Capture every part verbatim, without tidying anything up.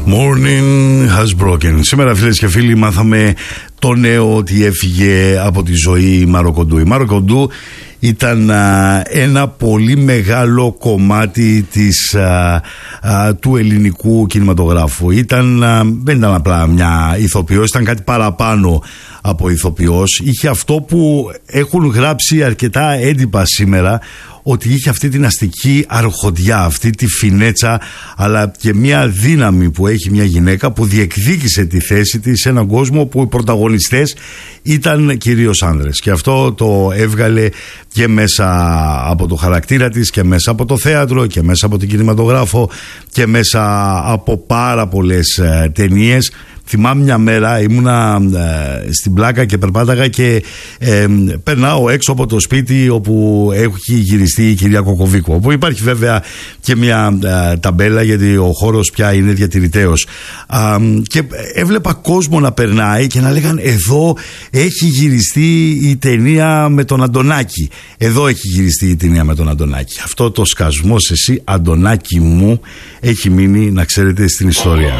Morning has broken. Σήμερα, φίλες και φίλοι, μάθαμε το νέο ότι έφυγε από τη ζωή η Μάρο Κοντού. Η Μάρο Κοντού ήταν α, ένα πολύ μεγάλο κομμάτι της, α, α, του ελληνικού κινηματογράφου. Ήταν, α, δεν ήταν απλά μια ηθοποιός, ήταν κάτι παραπάνω από ηθοποιός. Είχε αυτό που έχουν γράψει αρκετά έντυπα σήμερα, ότι είχε αυτή την αστική αρχοντιά, αυτή τη φινέτσα, αλλά και μια δύναμη που έχει μια γυναίκα που διεκδίκησε τη θέση της σε έναν κόσμο που οι πρωταγωνιστές ήταν κυρίως άνδρες. Και αυτό το έβγαλε και μέσα από το χαρακτήρα της και μέσα από το θέατρο και μέσα από την κινηματογράφο και μέσα από πάρα πολλές ε, ταινίες. Θυμάμαι μια μέρα ήμουνα ε, στην πλάκα και περπάταγα και ε, περνάω έξω από το σπίτι όπου έχει γυριστεί η κυρία Κοκοβίκου, όπου υπάρχει βέβαια και μια ε, ταμπέλα, γιατί ο χώρος πια είναι διατηρητέος, ε, και έβλεπα κόσμο να περνάει και να λέγαν εδώ έχει γυριστεί η ταινία με τον Αντωνάκη, εδώ έχει γυριστεί η ταινία με τον Αντωνάκη. Αυτό το σκασμός εσύ Αντωνάκη μου έχει μείνει, να ξέρετε, στην ιστορία.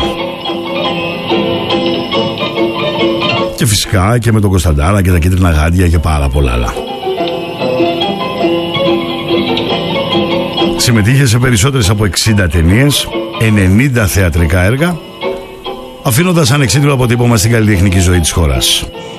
Και φυσικά και με τον Κωνσταντάρα και τα κίτρινα γάντια και πάρα πολλά άλλα. Συμμετείχε σε περισσότερες από εξήντα ταινίες, ενενήντα θεατρικά έργα, αφήνοντας ανεξίτηλο αποτύπωμα στην καλλιτεχνική ζωή της χώρας.